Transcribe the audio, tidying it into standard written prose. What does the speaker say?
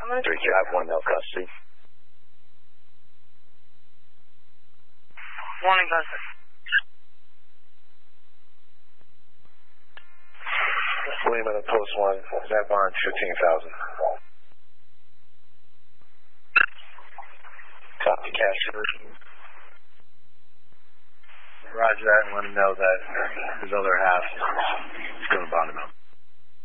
3 Drive, 1 no custody. Morning, custody. William at post 1, that bond 15,000. Copy, cash. Roger that, and let him know that his other half is going to bond him out.